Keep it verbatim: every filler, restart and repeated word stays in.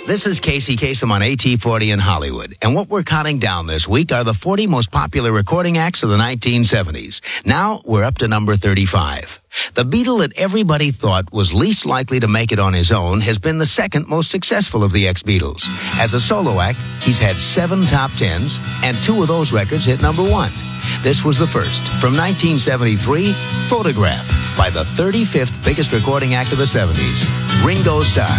This is Casey Kasem on A T forty in Hollywood, and what we're counting down this week are the forty most popular recording acts of the nineteen seventies. Now, we're up to number thirty-five. The Beatle that everybody thought was least likely to make it on his own has been the second most successful of the ex-Beatles. As a solo act, he's had seven top tens, and two of those records hit number one. This was the first. From nineteen seventy-three, Photograph, by the thirty-fifth biggest recording act of the seventies, Ringo Starr.